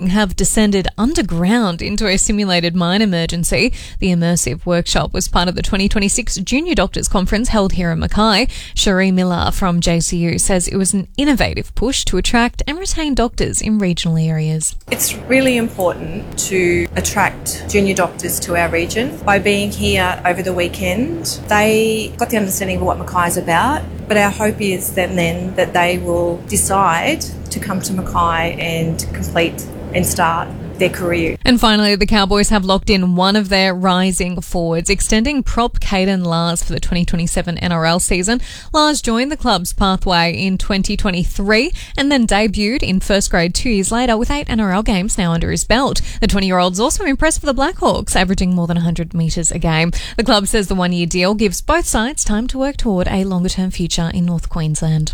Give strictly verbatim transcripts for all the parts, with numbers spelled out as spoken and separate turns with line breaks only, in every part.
Geelong have descended underground into a simulated mine emergency. The immersive workshop was part of the twenty twenty-six Junior Doctors Conference held here in Mackay. Cherie Miller from J C U says it was an innovative push to attract and retain doctors in regional areas.
It's really important to attract junior doctors to our region. By being here over the weekend, they got the understanding of what Mackay is about, but our hope is then, then that they will decide to come to Mackay and complete and start their career.
And finally, the Cowboys have locked in one of their rising forwards, extending prop Caden Lars for the twenty twenty-seven N R L season. Lars joined the club's pathway in twenty twenty-three and then debuted in first grade two years later with eight N R L games now under his belt. The twenty-year-old's also impressed for the Blackhawks, averaging more than one hundred metres a game. The club says the one-year deal gives both sides time to work toward a longer-term future in North Queensland.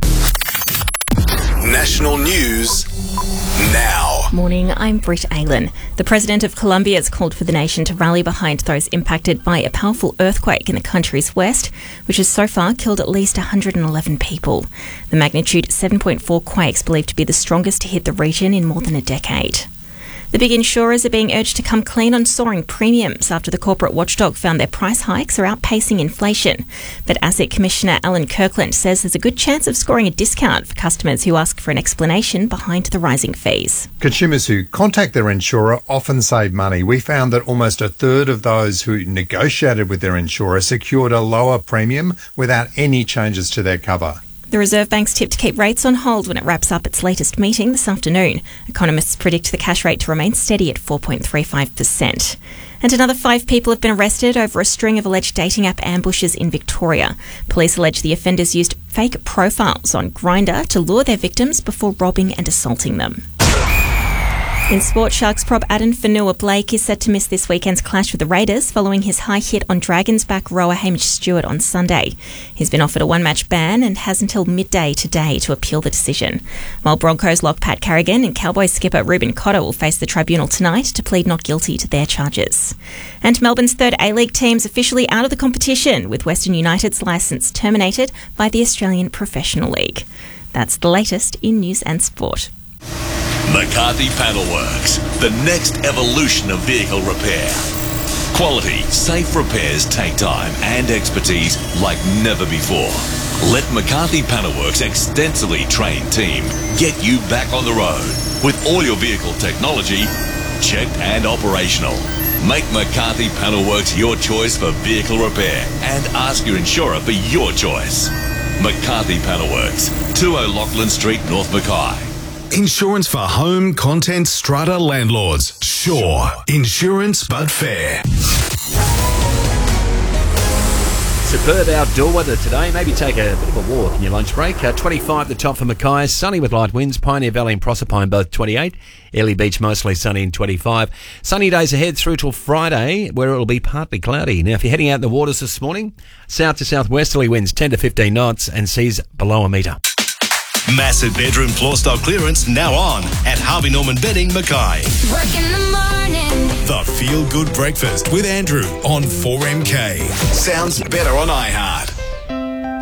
National news now.
Morning, I'm Britt Aylan. The President of Colombia has called for the nation to rally behind those impacted by a powerful earthquake in the country's west, which has so far killed at least one hundred eleven people. The magnitude seven point four quake is believed to be the strongest to hit the region in more than a decade. The big insurers are being urged to come clean on soaring premiums after the corporate watchdog found their price hikes are outpacing inflation. But Asset Commissioner Alan Kirkland says there's a good chance of scoring a discount for customers who ask for an explanation behind the rising fees.
Consumers who contact their insurer often save money. We found that almost a third of those who negotiated with their insurer secured a lower premium without any changes to their cover.
The Reserve Bank's tipped to keep rates on hold when it wraps up its latest meeting this afternoon. Economists predict the cash rate to remain steady at four point three five percent. And another five people have been arrested over a string of alleged dating app ambushes in Victoria. Police allege the offenders used fake profiles on Grindr to lure their victims before robbing and assaulting them. In sport, Sharks prop Addin Fonua-Blake is set to miss this weekend's clash with the Raiders following his high hit on Dragons back rower Hamish Stewart on Sunday. He's been offered a one-match ban and has until midday today to appeal the decision. While Broncos lock Pat Carrigan and Cowboys skipper Ruben Cotter will face the tribunal tonight to plead not guilty to their charges. And Melbourne's third A-League team's officially out of the competition, with Western United's licence terminated by the Australian Professional League. That's the latest in news and sport.
McCarthy Panelworks, the next evolution of vehicle repair. Quality, safe repairs take time and expertise like never before. Let McCarthy Panelworks' extensively trained team get you back on the road with all your vehicle technology checked and operational. Make McCarthy Panelworks your choice for vehicle repair and ask your insurer for your choice. McCarthy Panelworks, two O'Loughlin Street, North Mackay.
Insurance for home, content, strata landlords. Sure. Insurance but fair.
Superb outdoor weather today. Maybe take a bit of a walk in your lunch break. Uh, twenty-five the top for Mackay. Sunny with light winds. Pioneer Valley and Proserpine both twenty-eight. Airlie Beach mostly sunny in twenty-five. Sunny days ahead through till Friday, where it will be partly cloudy. Now, if you're heading out in the waters this morning, south to southwesterly winds ten to fifteen knots and seas below a metre.
Massive bedroom floor stock clearance now on at Harvey Norman Bedding, Mackay.
Work in the morning.
The Feel Good Breakfast with Andrew on four M K. Sounds better on iHeart.